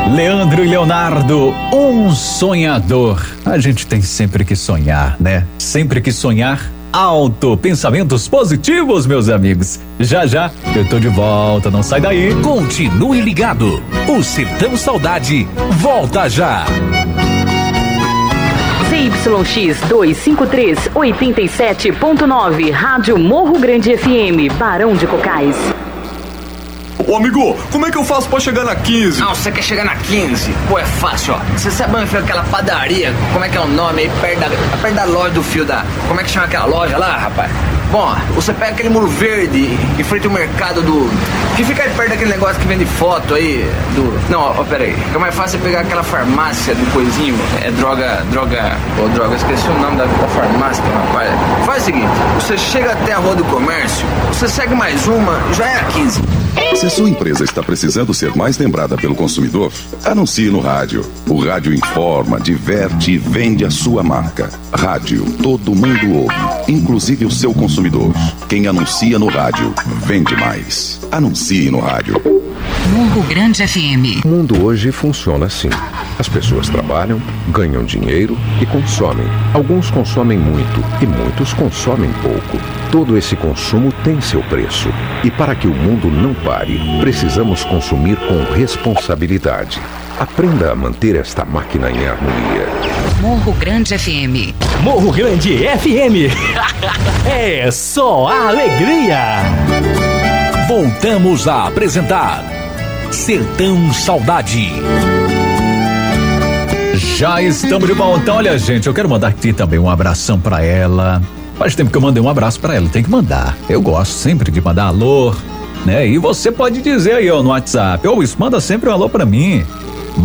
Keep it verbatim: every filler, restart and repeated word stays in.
Leandro e Leonardo, um sonhador. A gente tem sempre que sonhar, né? Sempre que sonhar alto. Pensamentos positivos, meus amigos. Já já eu tô de volta, não sai daí. Continue ligado. O Sertão Saudade volta já. Z Y X duzentos e cinquenta e três, oitenta e sete ponto nove, Rádio Morro Grande F M, Barão de Cocais. Ô amigo, como é que eu faço pra chegar na quinze? Não, você quer chegar na quinze? Pô, é fácil, ó. Você sabe onde fica aquela padaria? Como é que é o nome aí? Perto da, perto da loja do fio da... Como é que chama aquela loja lá, rapaz? Bom, você pega aquele muro verde em frente ao mercado do... Que fica aí perto daquele negócio que vende foto aí do... Não, ó, pera aí. Fica mais fácil você pegar aquela farmácia do coisinho. É droga... Droga... Ô, droga, esqueci o nome da, da farmácia, rapaz. Faz o seguinte, você chega até a Rua do Comércio, você segue mais uma, já é a quinze. Se a sua empresa está precisando ser mais lembrada pelo consumidor, anuncie no rádio. O rádio informa, diverte e vende a sua marca. Rádio, todo mundo ouve, inclusive o seu consumidor. Quem anuncia no rádio, vende mais. Anuncie no rádio. Morro Grande F M. O mundo hoje funciona assim. As pessoas trabalham, ganham dinheiro e consomem. Alguns consomem muito e muitos consomem pouco. Todo esse consumo tem seu preço. E para que o mundo não pare, precisamos consumir com responsabilidade. Aprenda a manter esta máquina em harmonia. Morro Grande F M. Morro Grande F M. É só alegria. Voltamos a apresentar Sertão Saudade. Já estamos de volta. Olha, gente, eu quero mandar aqui também um abração pra ela. Faz tempo que eu mandei um abraço pra ela, tem que mandar. Eu gosto sempre de mandar alô, né? E você pode dizer aí, ó, no WhatsApp, ou isso, manda sempre um alô pra mim.